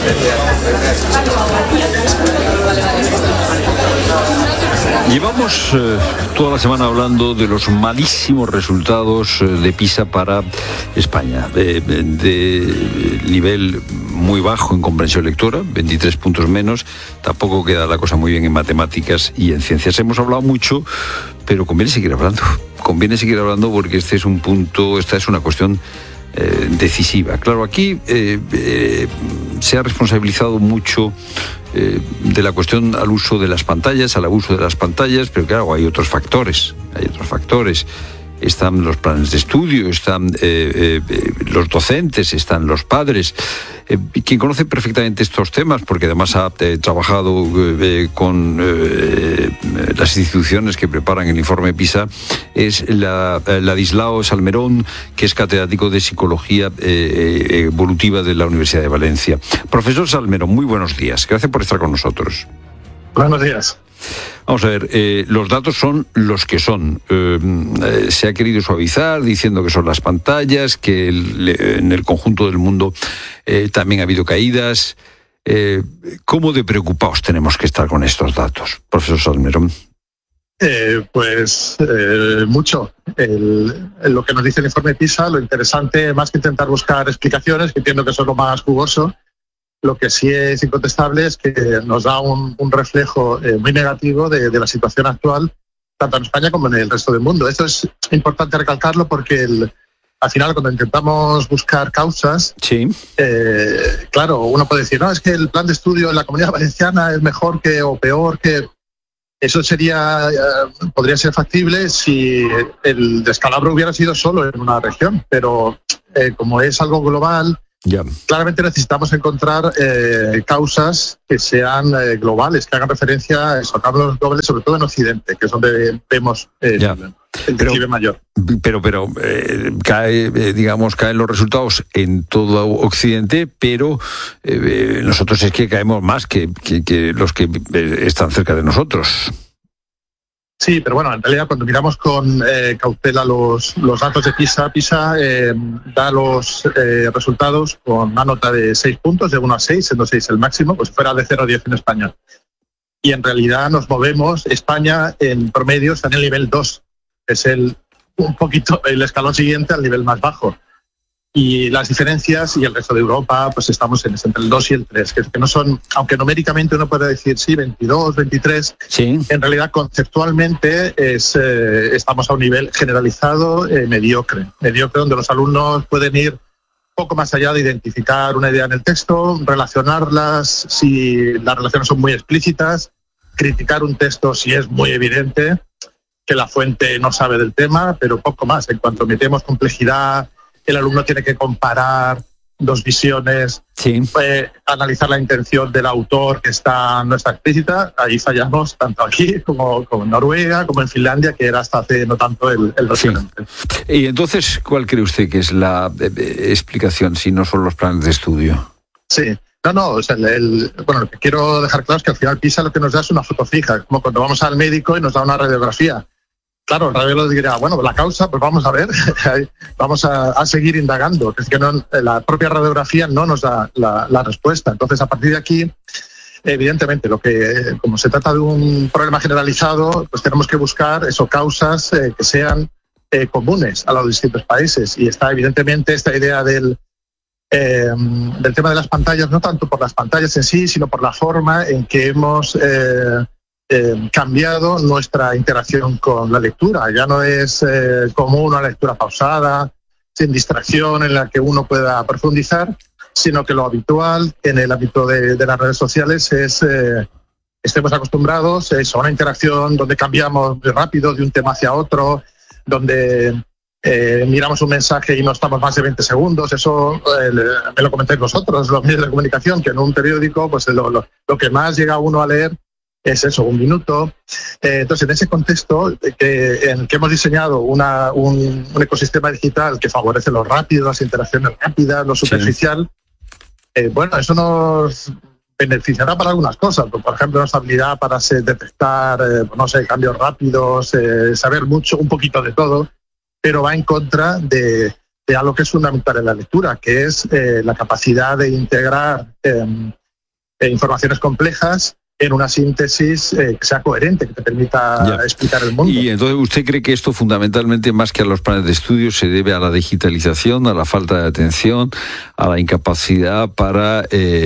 Llevamos toda la semana hablando de los malísimos resultados de PISA para España, de nivel muy bajo en comprensión lectora, 23 puntos menos, tampoco queda la cosa muy bien en matemáticas y en ciencias. Hemos hablado mucho, pero conviene seguir hablando porque este es un punto, esta es una cuestión decisiva. Claro, aquí se ha responsabilizado mucho de la cuestión al uso de las pantallas, al abuso de las pantallas, pero claro, hay otros factores. Están los planes de estudio, están los docentes, están los padres. Quien conoce perfectamente estos temas, porque además ha trabajado con las instituciones que preparan el informe PISA, es Ladislao Salmerón, que es catedrático de Psicología Evolutiva de la Universidad de Valencia. Profesor Salmerón, muy buenos días. Gracias por estar con nosotros. Buenos días. Vamos a ver, los datos son los que son. Se ha querido suavizar diciendo que son las pantallas, que en el conjunto del mundo también ha habido caídas. ¿Cómo de preocupados tenemos que estar con estos datos, profesor Salmerón? Mucho. Lo que nos dice el informe PISA, lo interesante, más que intentar buscar explicaciones, que entiendo que eso es lo más jugoso, lo que sí es incontestable es que nos da un reflejo muy negativo de la situación actual, tanto en España como en el resto del mundo. Esto es importante recalcarlo porque al final, cuando intentamos buscar causas, sí. Claro, uno puede decir, no, es que el plan de estudio en la Comunidad Valenciana es mejor o peor que... Eso podría ser factible si el descalabro hubiera sido solo en una región, pero como es algo global, claramente necesitamos encontrar causas que sean globales, que hagan referencia a esos cambios globales, sobre todo en Occidente, que es donde vemos el declive mayor. Pero caen los resultados en todo Occidente, pero nosotros es que caemos más que los que están cerca de nosotros. Sí, pero bueno, en realidad cuando miramos con cautela los datos de PISA da los resultados con una nota de 6 puntos, de 1 a 6, siendo 6 el máximo, pues fuera de 0 a 10 en España. Y en realidad nos movemos, España en promedio está en el nivel 2, es un poquito el escalón siguiente al nivel más bajo. Y las diferencias, y el resto de Europa, pues estamos entre el 2 y el 3, que no son, aunque numéricamente uno puede decir sí, 22, 23, sí. En realidad conceptualmente estamos a un nivel generalizado mediocre, donde los alumnos pueden ir poco más allá de identificar una idea en el texto, relacionarlas si las relaciones son muy explícitas, criticar un texto si es muy evidente que la fuente no sabe del tema, pero poco más. En cuanto metemos complejidad, el alumno tiene que comparar dos visiones, sí. Analizar la intención del autor que no está explícita, ahí fallamos tanto aquí como en Noruega, como en Finlandia, que era hasta hace no tanto el referente. Sí. Y entonces, ¿cuál cree usted que es la explicación, si no son los planes de estudio? Sí. Lo que quiero dejar claro es que al final PISA lo que nos da es una foto fija, como cuando vamos al médico y nos da una radiografía. Claro, el radiólogo dirá, bueno, la causa, pues vamos a ver, vamos a seguir indagando. Es que la propia radiografía no nos da la respuesta. Entonces, a partir de aquí, evidentemente, como se trata de un problema generalizado, pues tenemos que buscar causas que sean comunes a los distintos países. Y está, evidentemente, esta idea del tema de las pantallas, no tanto por las pantallas en sí, sino por la forma en que hemos... cambiado nuestra interacción con la lectura. Ya no es común una lectura pausada, sin distracción, en la que uno pueda profundizar, sino que lo habitual en el ámbito de las redes sociales es estemos acostumbrados a una interacción donde cambiamos muy rápido de un tema hacia otro, donde miramos un mensaje y no estamos más de 20 segundos. Eso me lo comentáis vosotros, los medios de comunicación, que en un periódico pues lo que más llega uno a leer es eso, 1 minuto. Entonces, en ese contexto en que hemos diseñado un ecosistema digital que favorece lo rápido, las interacciones rápidas, lo superficial, eso nos beneficiará para algunas cosas. Por ejemplo, nuestra habilidad para detectar, cambios rápidos, saber un poquito de todo, pero va en contra de algo que es fundamental en la lectura, que es la capacidad de integrar informaciones complejas en una síntesis que sea coherente, que te permita explicar el mundo. Y entonces, ¿usted cree que esto fundamentalmente, más que a los planes de estudio, se debe a la digitalización, a la falta de atención, a la incapacidad para,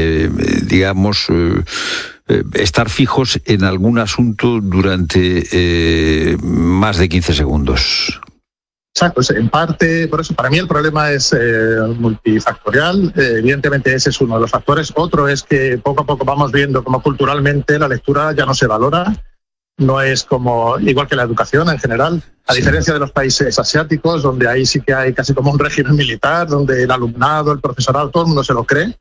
estar fijos en algún asunto durante más de 15 segundos? Exacto, en parte, por eso para mí el problema es multifactorial. Evidentemente ese es uno de los factores. Otro es que poco a poco vamos viendo cómo culturalmente la lectura ya no se valora. No es como igual que la educación en general, a diferencia de los países asiáticos, donde ahí sí que hay casi como un régimen militar, donde el alumnado, el profesorado, todo el mundo se lo cree.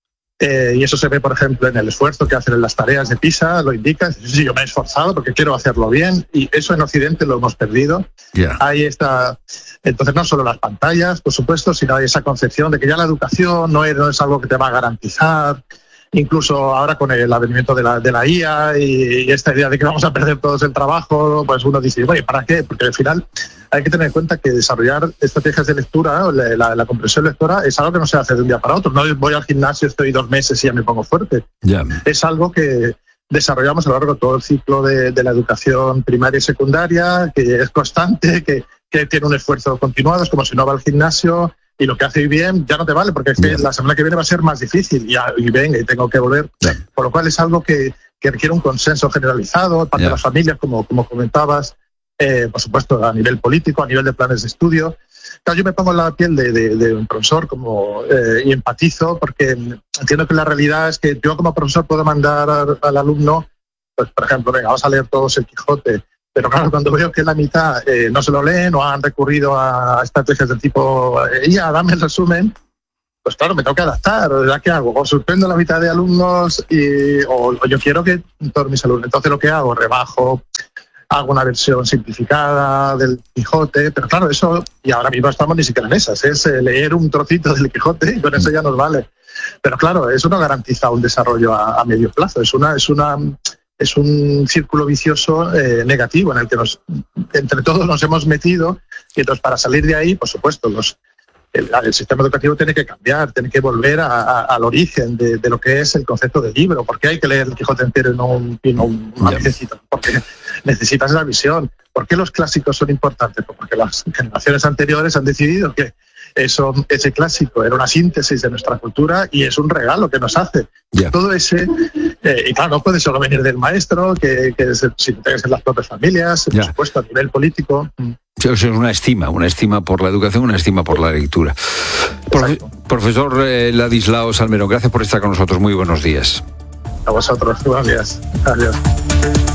Y eso se ve, por ejemplo, en el esfuerzo que hacen en las tareas de PISA, lo indica. Sí, yo me he esforzado porque quiero hacerlo bien, y eso en Occidente lo hemos perdido. Ahí está. Entonces, no solo las pantallas, por supuesto, sino hay esa concepción de que ya la educación no es algo que te va a garantizar. Incluso ahora con el advenimiento de la IA y esta idea de que vamos a perder todos el trabajo, pues uno dice, oye, ¿para qué? Porque al final hay que tener en cuenta que desarrollar estrategias de lectura, la comprensión lectora, es algo que no se hace de un día para otro. No voy al gimnasio, estoy 2 meses y ya me pongo fuerte. Es algo que desarrollamos a lo largo de todo el ciclo de la educación primaria y secundaria, que es constante, que tiene un esfuerzo continuado, es como si no va al gimnasio y lo que hace bien ya no te vale, porque es que la semana que viene va a ser más difícil y venga, y tengo que volver. Por lo cual es algo que requiere un consenso generalizado, parte de las familias, como comentabas, por supuesto, a nivel político, a nivel de planes de estudio. Claro, yo me pongo en la piel de un profesor y empatizo, porque entiendo que la realidad es que yo como profesor puedo mandar al alumno, pues, por ejemplo, venga, vamos a leer todos el Quijote. Pero claro, cuando veo que la mitad no se lo leen o han recurrido a estrategias del tipo, dame el resumen, pues claro, me tengo que adaptar. ¿Ya qué hago? O suspendo la mitad de alumnos o yo quiero que todos mis alumnos. Entonces lo que hago, rebajo, hago una versión simplificada del Quijote, pero claro, eso, y ahora mismo estamos ni siquiera en esas, es leer un trocito del Quijote y con eso ya nos vale. Pero claro, eso no garantiza un desarrollo a medio plazo, es un círculo vicioso negativo en el que entre todos nos hemos metido, y entonces para salir de ahí, por supuesto, el sistema educativo tiene que cambiar, tiene que volver al origen de lo que es el concepto de libro. ¿Por qué hay que leer el Quijote entero y no un viejecito? Porque necesitas la visión. ¿Por qué los clásicos son importantes? Pues porque las generaciones anteriores han decidido que ese clásico era una síntesis de nuestra cultura y es un regalo que nos hace. Todo ese, y claro, no puede solo venir del maestro, que si tiene que ser las propias familias, por supuesto, a nivel político. Es una estima por la educación, una estima por la lectura. Profesor Ladislao Salmerón, gracias por estar con nosotros. Muy buenos días. A vosotros, buenos días. Adiós.